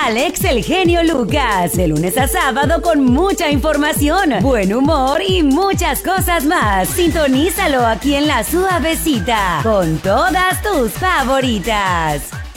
Alex El Genio Lucas, de lunes a sábado con mucha información, buen humor y muchas cosas más. Sintonízalo aquí en La Suavecita, con todas tus favoritas.